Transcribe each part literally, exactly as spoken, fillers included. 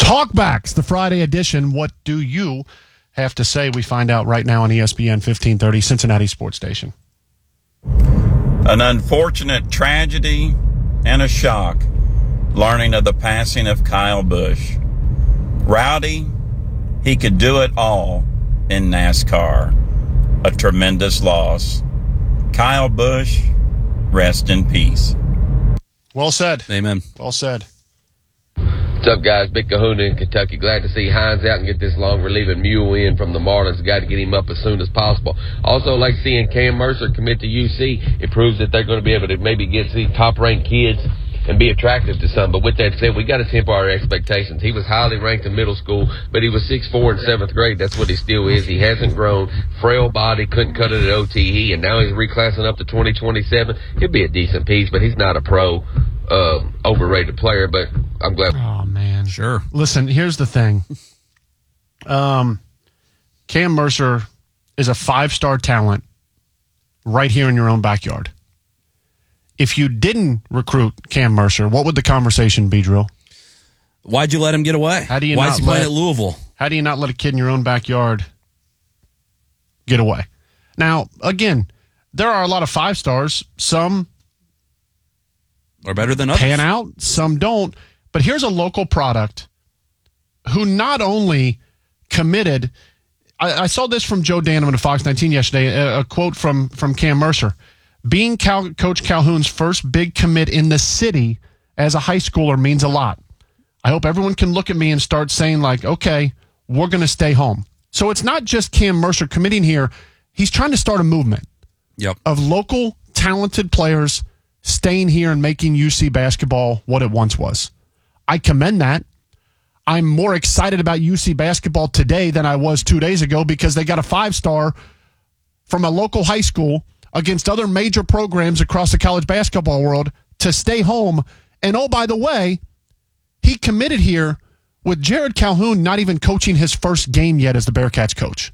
Talkbacks, the Friday edition. What do you have to say? We find out right now on E S P N fifteen thirty, Cincinnati Sports Station. An unfortunate tragedy and a shock learning of the passing of Kyle Busch. Rowdy, he could do it all in NASCAR. A tremendous loss. Kyle Busch, rest in peace. Well said. Amen. Well said. What's up, guys? Big Kahuna in Kentucky. Glad to see Hines out and get this long relieving mule in from the Marlins. Got to get him up as soon as possible. Also, like seeing Cam Mercer commit to U C. It proves that they're going to be able to maybe get these top-ranked kids and be attractive to some. But with that said, we got to temper our expectations. He was highly ranked in middle school, but he was six foot four in seventh grade. That's what he still is. He hasn't grown. Frail body, couldn't cut it at O T E, and now he's reclassing up to twenty twenty-seven. He'll be a decent piece, but he's not a pro, uh, overrated player, but I'm glad. Oh, man. Sure. Listen, here's the thing. Um, Cam Mercer is a five-star talent right here in your own backyard. If you didn't recruit Cam Mercer, what would the conversation be, Drill? Why'd you let him get away? How do you Why not is he playing let- at Louisville? How do you not let a kid in your own backyard get away? Now, again, there are a lot of five stars. Some Or better than others. pan out, some don't. But here's a local product who not only committed, I, I saw this from Joe Danneman of Fox nineteen yesterday, a, a quote from, from Cam Mercer. Being Cal, Coach Calhoun's first big commit in the city as a high schooler means a lot. I hope everyone can look at me and start saying, like, okay, we're going to stay home. So it's not just Cam Mercer committing here. He's trying to start a movement Yep. of local talented players staying here and making U C basketball what it once was. I commend that. I'm more excited about U C basketball today than I was two days ago because they got a five-star from a local high school against other major programs across the college basketball world to stay home. And oh, by the way, he committed here with Jared Calhoun not even coaching his first game yet as the Bearcats coach.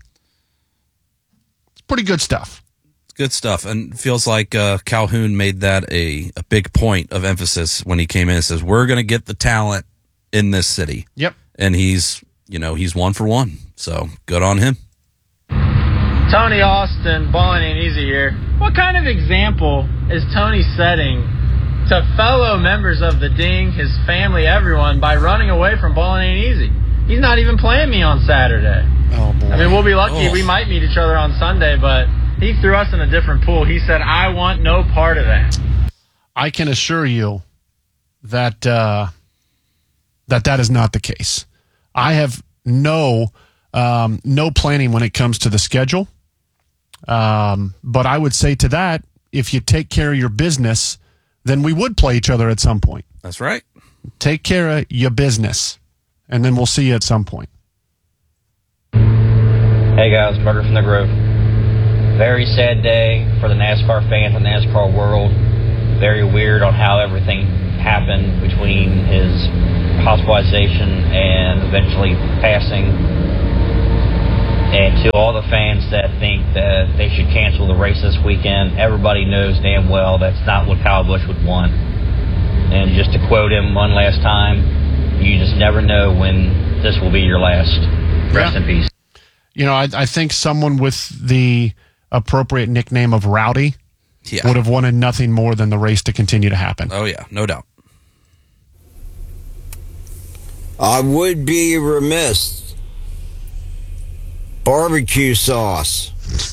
It's pretty good stuff. Good stuff. And feels like uh, Calhoun made that a, a big point of emphasis when he came in and says, we're going to get the talent in this city. Yep. And he's, you know, he's one for one. So good on him. Tony Austin, Ballin' Ain't Easy here. What kind of example is Tony setting to fellow members of the Ding, his family, everyone, by running away from Ballin' Ain't Easy? He's not even playing me on Saturday. Oh, boy. I mean, we'll be lucky Oh. we might meet each other on Sunday, but he threw us in a different pool. He said, I want no part of that. I can assure you that uh, that that is not the case. I have no um, no planning when it comes to the schedule. Um, but I would say to that, if you take care of your business, then we would play each other at some point. That's right. Take care of your business, and then we'll see you at some point. Hey guys, Burger from the Grove. Very sad day for the NASCAR fans and the NASCAR world. Very weird on how everything happened between his hospitalization and eventually passing. And to all the fans that think that they should cancel the race this weekend, everybody knows damn well that's not what Kyle Busch would want. And just to quote him one last time, you just never know when this will be your last. Rest Yeah. in peace. You know, I, I think someone with the appropriate nickname of Rowdy Yeah. would have wanted nothing more than the race to continue to happen. Oh, yeah. No doubt. I would be remiss. Barbecue sauce.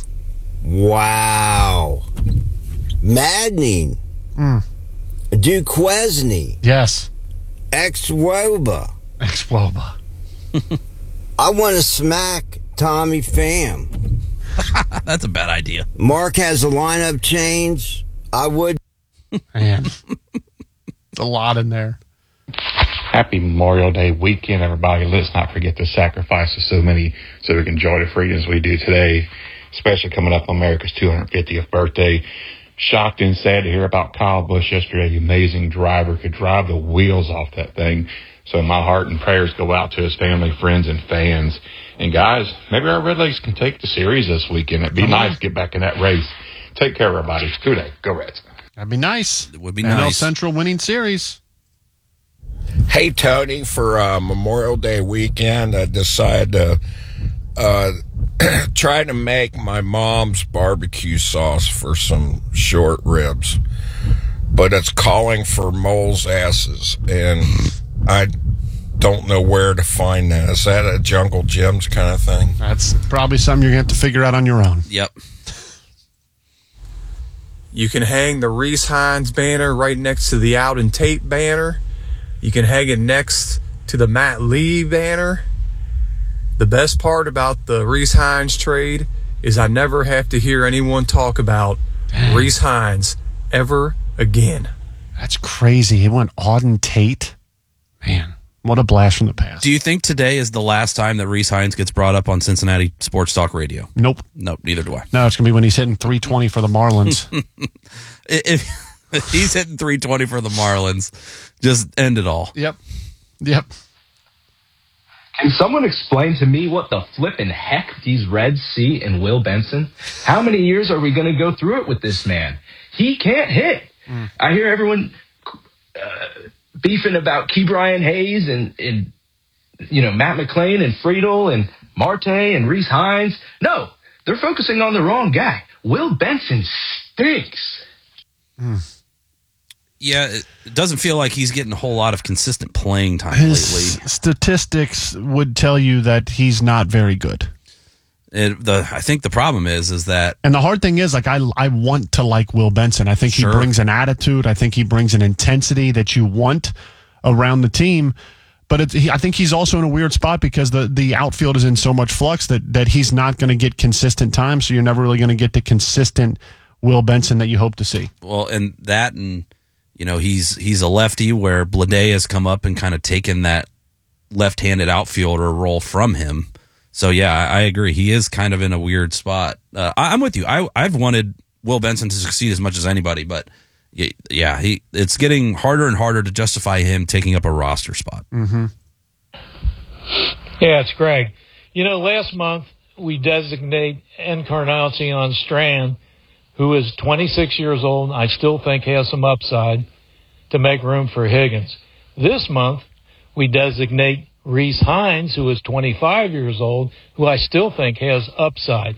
Wow. Maddening. Mm. Duquesne. Yes. Ex-Woba. Exploba. I want to smack Tommy Pham. That's a bad idea. Mark has a lineup change. I would. Man. It's a lot in there. Happy Memorial Day weekend, everybody. Let's not forget the sacrifice of so many so we can enjoy the freedoms we do today, especially coming up on America's two hundred fiftieth birthday. Shocked and sad to hear about Kyle Busch yesterday. Amazing driver, could drive the wheels off that thing. So my heart and prayers go out to his family, friends, and fans. And guys, maybe our Redlegs can take the series this weekend. It'd be Come nice on. to get back in that race. Take care, everybody. Good day. Go Reds. That'd be nice. It would be N L nice. Central winning series. Hey, Tony, for uh, Memorial Day weekend, I decided to uh, try to make my mom's barbecue sauce for some short ribs. But it's calling for moles' asses, and I don't know where to find that. Is that a Jungle Jim's kind of thing? That's probably something you're going to have to figure out on your own. Yep. You can hang the Reese Hines banner right next to the Out and Tate banner. You can hang it next to the Matt Lee banner. The best part about the Reese Hines trade is I never have to hear anyone talk about Reese Hines ever again. That's crazy. He went Auden Tate. Man, what a blast from the past. Do you think today is the last time that Reese Hines gets brought up on Cincinnati Sports Talk Radio? Nope. Nope, neither do I. No, it's going to be when he's hitting three twenty for the Marlins. if, if he's hitting three twenty for the Marlins, just end it all. Yep. Yep. Can someone explain to me what the flippin' heck these Reds see in Will Benson? How many years are we going to go through it with this man? He can't hit. Mm. I hear everyone uh, beefing about Ke'Bryan Hayes and, and, you know, Matt McClain and Friedel and Marte and Reese Hines. No, they're focusing on the wrong guy. Will Benson stinks. Mm. Yeah, it doesn't feel like he's getting a whole lot of consistent playing time His lately. Statistics would tell you that he's not very good. It, the I think the problem is is that, and the hard thing is, like, I I want to like Will Benson. I think Sure. he brings an attitude. I think he brings an intensity that you want around the team. But it's, he, I think he's also in a weird spot because the, the outfield is in so much flux that that he's not going to get consistent time. So you're never really going to get the consistent Will Benson that you hope to see. well, and that and. You know, he's he's a lefty where Blade has come up and kind of taken that left-handed outfielder role from him. So, yeah, I, I agree. He is kind of in a weird spot. Uh, I, I'm with you. I, I've wanted Will Benson to succeed as much as anybody, but, yeah, he it's getting harder and harder to justify him taking up a roster spot. Mm-hmm. Yeah, it's Greg. You know, last month we designate Encarnacion Strand, who is twenty-six years old, and I still think has some upside, to make room for Higgins. This month, we designate Reese Hines, who is twenty-five years old, who I still think has upside,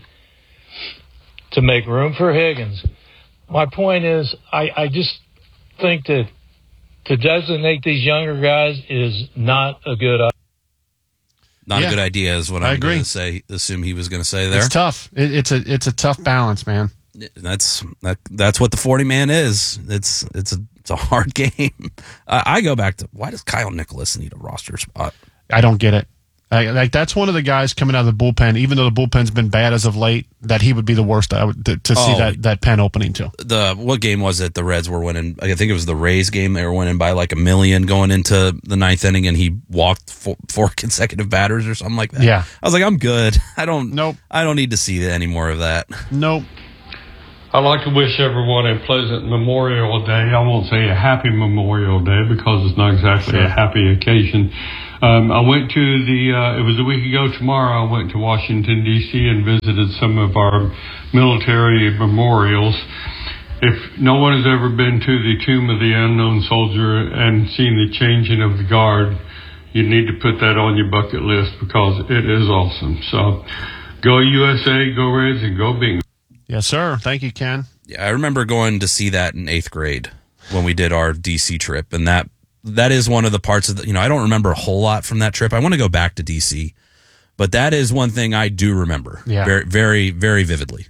to make room for Higgins. My point is, I, I just think that to designate these younger guys is not a good idea. Not Yeah. a good idea is what I I'm agree. going to say. Assume he was going to say there. It's tough. It, it's a it's a tough balance, man. That's that. That's what the forty man is. It's it's a it's a hard game. I, I go back to, why does Kyle Nicholas need a roster spot? I don't get it. I, like that's one of the guys coming out of the bullpen. Even though the bullpen's been bad as of late, that he would be the worst I would, to, to see Oh. that, that pen opening to. The what game was it? The Reds were winning. I think it was the Rays game. They were winning by like a million going into the ninth inning, and he walked four, four consecutive batters or something like that. Yeah. I was like, I'm good. I don't. Nope. I don't need to see any more of that. Nope. I'd like to wish everyone a pleasant Memorial Day. I won't say a happy Memorial Day because it's not exactly Sure. a happy occasion. Um, I went to the, uh, it was a week ago tomorrow, I went to Washington, D C and visited some of our military memorials. If no one has ever been to the Tomb of the Unknown Soldier and seen the changing of the guard, you need to put that on your bucket list because it is awesome. So go U S A, go Reds, and go Bengals. Yes, sir. Thank you, Ken. Yeah, I remember going to see that in eighth grade when we did our D C trip, and that that is one of the parts of the, you know, I don't remember a whole lot from that trip. I want to go back to D C, but that is one thing I do remember Yeah. very, very, very vividly.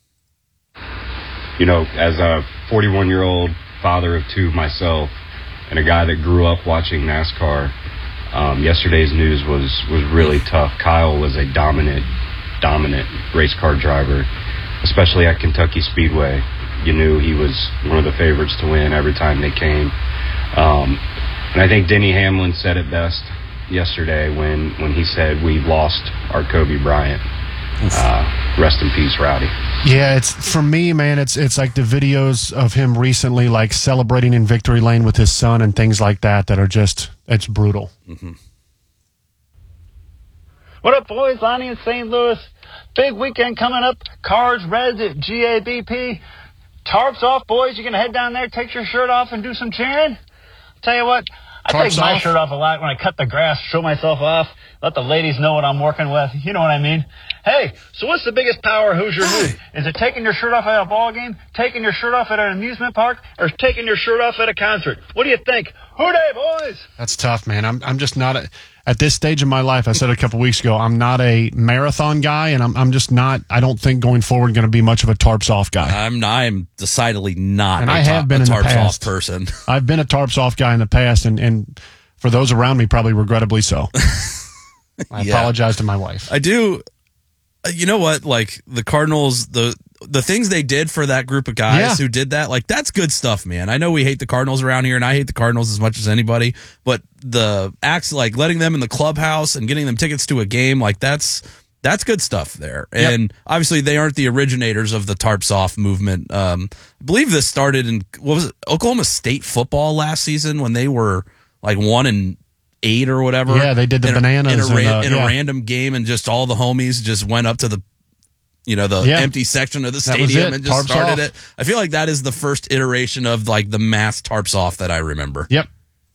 You know, as a forty-one-year-old father of two myself and a guy that grew up watching NASCAR, um, yesterday's news was, was really tough. Kyle was a dominant, dominant race car driver, especially at Kentucky Speedway. You knew he was one of the favorites to win every time they came. Um, and I think Denny Hamlin said it best yesterday when, when he said, we've lost our Kobe Bryant. Uh, rest in peace, Rowdy. Yeah, it's for me, man. It's it's like the videos of him recently, like celebrating in victory lane with his son and things like that. That are just it's brutal. Mm-hmm. What up, boys? Lonnie in Saint Louis. Big weekend coming up. Cards, Reds at G A B P. Tarps off, boys. You gonna head down there, take your shirt off, and do some cheering? Tell you what, I Tarps take my off? shirt off a lot when I cut the grass, show myself off, let the ladies know what I'm working with. You know what I mean? Hey, so what's the biggest power Hoosier move? Is it taking your shirt off at a ball game, taking your shirt off at an amusement park, or taking your shirt off at a concert? What do you think? Hooday, boys! That's tough, man. I'm I'm just not a, at this stage of my life. I said it a couple weeks ago. I'm not a marathon guy, and I'm I'm just not. I don't think going forward going to be much of a tarps off guy. I'm I'm decidedly not. And a I ta- have been a in the tarps past. off person. I've been a tarps off guy in the past, and and for those around me, probably regrettably so. I Yeah. apologize to my wife. I do. uh, You know what? Like the Cardinals, the the things they did for that group of guys Yeah. who did that, like that's good stuff, man. I know we hate the Cardinals around here, and I hate the Cardinals as much as anybody. But the acts, like letting them in the clubhouse and getting them tickets to a game, like that's that's good stuff there. Yep. And obviously, they aren't the originators of the tarps off movement. Um, I believe this started in what was it, Oklahoma State football last season when they were like one and eight or whatever. Yeah, they did the in a- bananas in a, and, ran- uh, in yeah. a random game, and just all the homies just went up to the, you know, the Yeah. empty section of the That was stadium it. and just Tarps started off. it. I feel like that is the first iteration of like the mass tarps off that I remember. Yep.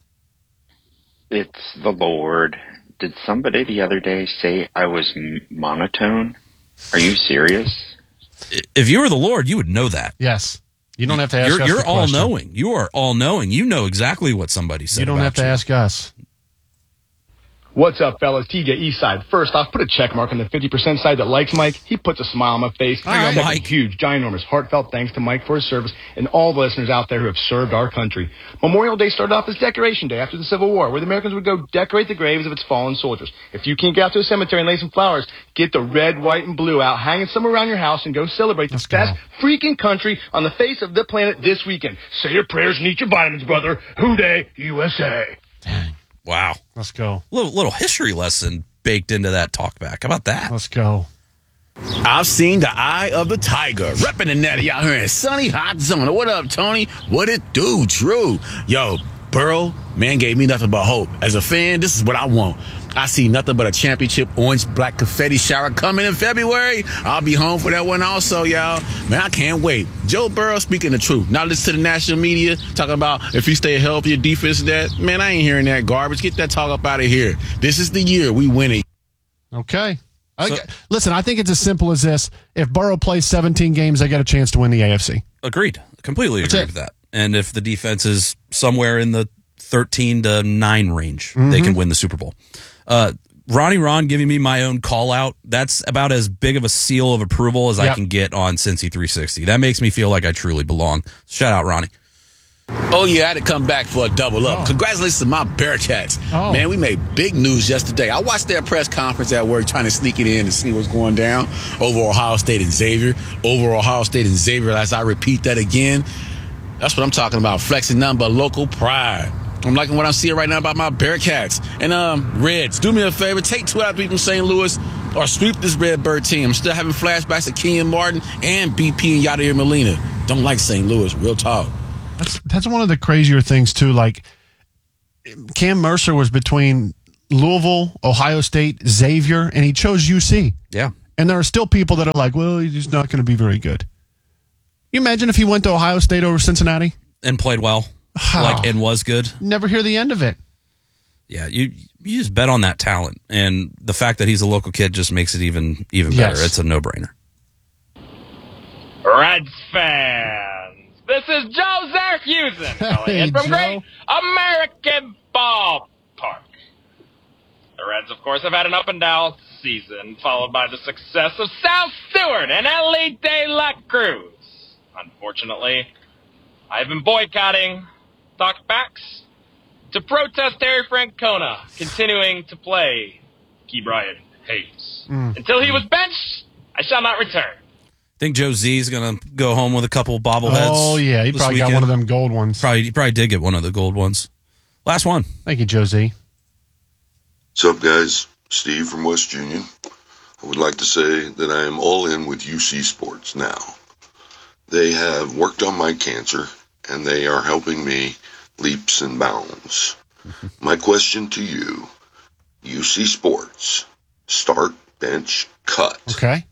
It's the Lord. Did somebody the other day say I was m- monotone? Are you serious? If you were the Lord, you would know that. Yes. You don't have to ask You're, us you're the all question. knowing. You are all knowing. You know exactly what somebody said. You don't about have to you. ask us. What's up, fellas? T J Eastside. First off, put a check mark on the fifty percent side that likes Mike. He puts a smile on my face. All right, Second, Mike. huge, ginormous, heartfelt thanks to Mike for his service and all the listeners out there who have served our country. Memorial Day started off as Decoration Day after the Civil War, where the Americans would go decorate the graves of its fallen soldiers. If you can't get out to a cemetery and lay some flowers, get the red, white, and blue out, hang it somewhere around your house, and go celebrate the best freaking country on the face of the planet this weekend. Say your prayers and eat your vitamins, brother. Hooday, U S A. Wow. Let's go. Little, little history lesson baked into that talkback. How about that? Let's go. I've seen the eye of the tiger. Repping the netty out here in sunny, hot zone. What up, Tony? What it do, Drew? Yo, Burrow, man, gave me nothing but hope. As a fan, this is what I want. I see nothing but a championship orange black confetti shower coming in February. I'll be home for that one also, y'all. Man, I can't wait. Joe Burrow speaking the truth. Now listen to the national media talking about if you stay healthy, your defense is that. Man, I ain't hearing that garbage. Get that talk up out of here. This is the year we win it. Okay. I, listen, I think it's as simple as this. If Burrow plays seventeen games, they get a chance to win the A F C. Agreed. Completely That's agree it. with that. And if the defense is somewhere in the thirteen to nine range, they Mhm. can win the Super Bowl. Uh, Ronnie Ron giving me my own call out. That's about as big of a seal of approval as I Yep. can get on Cincy three sixty. That makes me feel like I truly belong. Shout out, Ronnie. Oh, yeah, I had to come back for a double up. Congratulations to my Bearcats. Oh. Man, we made big news yesterday. I watched their press conference at work trying to sneak it in to see what's going down over Ohio State and Xavier. Over Ohio State and Xavier, as I repeat that again. That's what I'm talking about, flexing nothing but local pride. I'm liking what I'm seeing right now about my Bearcats. And um, Reds, do me a favor, take two out of people from Saint Louis or sweep this Redbird team. I'm still having flashbacks to Kenyon Martin and B P and Yadier Molina. Don't like Saint Louis, real talk. That's that's one of the crazier things too. Like Cam Mercer was between Louisville, Ohio State, Xavier, and he chose U C. Yeah. And there are still people that are like, well, he's not going to be very good. You imagine if he went to Ohio State over Cincinnati And played well. Like, and was good. Never hear the end of it. Yeah, you you just bet on that talent, and the fact that he's a local kid just makes it even even better. Yes. It's a no brainer. Reds fans, this is Joe Zarkhusen calling Hey, in from Joe. Great American Ballpark. The Reds, of course, have had an up and down season, followed by the success of Sal Stewart and Ellie De La Cruz. Unfortunately, I've been boycotting talkbacks to protest Terry Francona continuing to play Ke'Bryan Hayes. Mm. Until he was benched, I shall not return. Think Joe Z is going to go home with a couple bobbleheads. Oh, yeah. He this probably got weekend. one of them gold ones. Probably, he probably did get one of the gold ones. Last one. Thank you, Josie. What's up, guys? Steve from West Union. I would like to say that I am all in with U C Sports now. They have worked on my cancer, and they are helping me leaps and bounds. My question to you, U C Sports, start, bench, cut. Okay.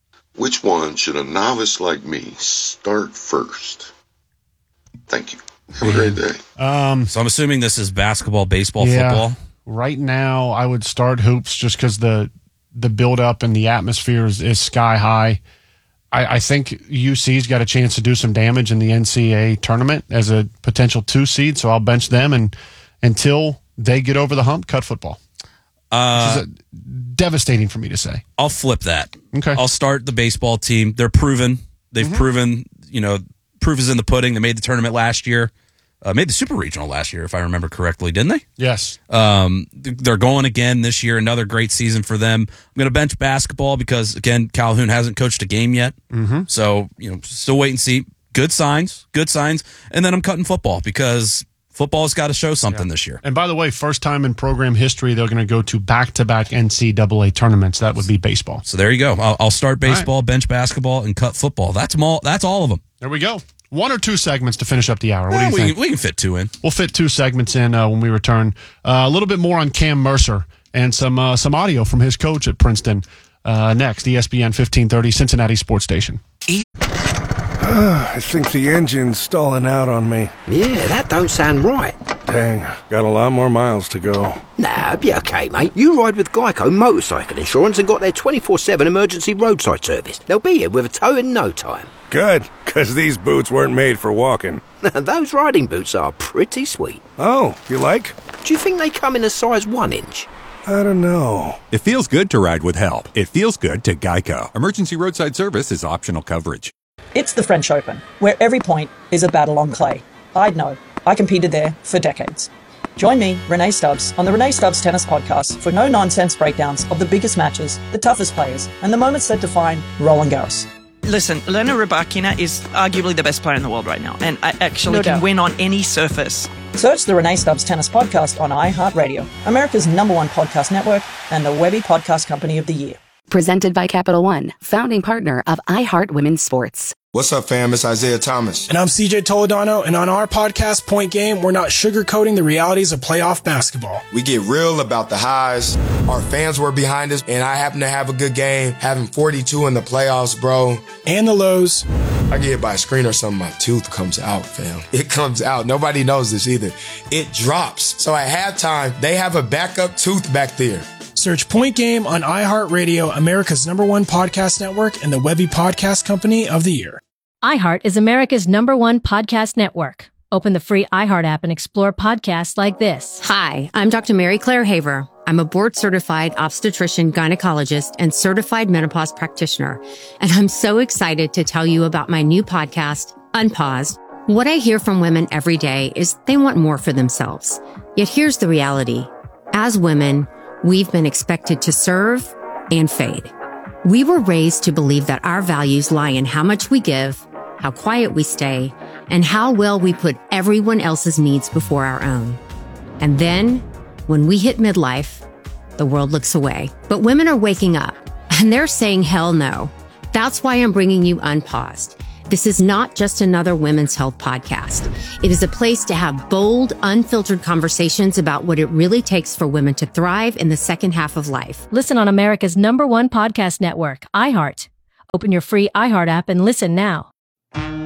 Which one should a novice like me start first? Thank you. Have a great day. Um, so I'm assuming this is basketball, baseball, yeah, football. Right now, I would start hoops just because the the build up and the atmosphere is, is sky high. I, I think U C's got a chance to do some damage in the N C double A tournament as a potential two seed, so I'll bench them and until they get over the hump, cut football. Uh, Which is a, devastating for me to say. I'll flip that. Okay. I'll start the baseball team. They're proven. They've Mm-hmm. proven, you know, proof is in the pudding. They made the tournament last year. Uh, made the Super Regional last year, if I remember correctly, didn't they? Yes. Um, they're going again this year. Another great season for them. I'm going to bench basketball because, again, Calhoun hasn't coached a game yet. Mm-hmm. So, you know, still wait and see. Good signs. Good signs. And then I'm cutting football because football's got to show something Yeah. this year. And by the way, first time in program history, they're going to go to back-to-back N C double A tournaments. That would be baseball. So there you go. I'll, I'll start baseball, bench basketball, and cut football. That's them all. That's all of them. There we go. One or two segments to finish up the hour. What Well, do you we, think? can, we can fit two in. We'll fit two segments in uh, when we return. Uh, a little bit more on Cam Mercer and some uh, some audio from his coach at Princeton. Uh, next, E S P N fifteen thirty, Cincinnati Sports Station. I think the engine's stalling out on me. Yeah, that don't sound right. Dang, got a lot more miles to go. Nah, be okay, mate. You ride with Geico Motorcycle Insurance and got their twenty-four seven emergency roadside service. They'll be here with a tow in no time. Good, because these boots weren't made for walking. Those riding boots are pretty sweet. Oh, you like? Do you think they come in a size one inch? I don't know. It feels good to ride with help. It feels good to Geico. Emergency roadside service is optional coverage. It's the French Open, where every point is a battle on clay. I'd know. I competed there for decades. Join me, Renee Stubbs, on the Renee Stubbs Tennis Podcast for no-nonsense breakdowns of the biggest matches, the toughest players, and the moments that define Roland Garros. Listen, Elena Rybakina is arguably the best player in the world right now, and I actually No can doubt. win on any surface. Search the Renee Stubbs Tennis Podcast on iHeartRadio, America's number one podcast network, and the Webby Podcast Company of the Year. Presented by Capital One, founding partner of iHeart Women's Sports. What's up, fam? It's Isaiah Thomas. And I'm C J Toledano, and on our podcast, Point Game, we're not sugarcoating the realities of playoff basketball. We get real about the highs. Our fans were behind us, and I happen to have a good game, having forty-two in the playoffs, bro. And the lows. I get hit by a screen or something, my tooth comes out, fam. It comes out. Nobody knows this either. It drops. So at halftime, they have a backup tooth back there. Search Point Game on iHeartRadio, America's number one podcast network, and the Webby Podcast Company of the Year. iHeart is America's number one podcast network. Open the free iHeart app and explore podcasts like this. Hi, I'm Doctor Mary Claire Haver. I'm a board-certified obstetrician gynecologist and certified menopause practitioner. And I'm so excited to tell you about my new podcast, Unpaused. What I hear from women every day is they want more for themselves. Yet here's the reality. As women, we've been expected to serve and fade. We were raised to believe that our values lie in how much we give, how quiet we stay, and how well we put everyone else's needs before our own. And then, when we hit midlife, the world looks away. But women are waking up, and they're saying hell no. That's why I'm bringing you Unpaused. This is not just another women's health podcast. It is a place to have bold, unfiltered conversations about what it really takes for women to thrive in the second half of life. Listen on America's number one podcast network, iHeart. Open your free iHeart app and listen now.